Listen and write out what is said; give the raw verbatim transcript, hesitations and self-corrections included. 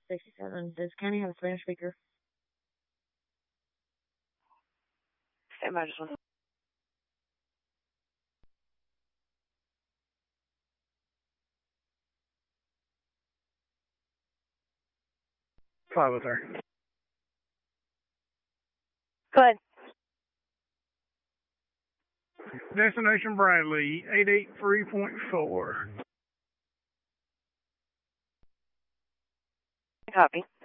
sixty-seven. Does County have a Spanish speaker? Stand by just one. Five oh three. Go ahead. Destination Bradley, eight eight three point four. Copy.